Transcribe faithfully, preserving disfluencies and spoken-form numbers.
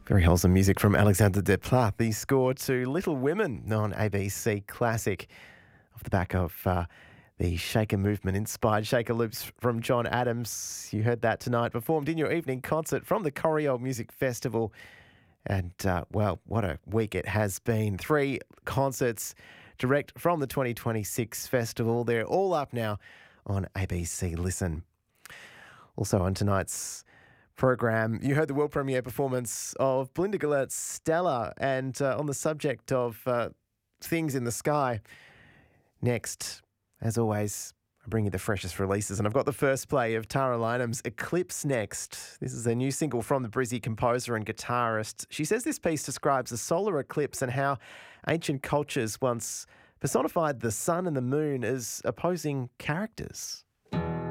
Very wholesome music from Alexander Desplat. The score to Little Women on A B C Classic off the back of uh, the Shaker Movement inspired Shaker Loops from John Adams. You heard that tonight, performed in your evening concert from the Corriol Music Festival. And, uh, well, what a week it has been. Three concerts direct from the twenty twenty-six festival. They're all up now on A B C Listen. Also on tonight's program, you heard the world premiere performance of Belinda Gillert's Stella, and uh, on the subject of uh, things in the sky. Next, as always, I bring you the freshest releases, and I've got the first play of Tara Lynham's Eclipse next. This is a new single from the Brizzy composer and guitarist. She says this piece describes a solar eclipse and how ancient cultures once personified the sun and the moon as opposing characters.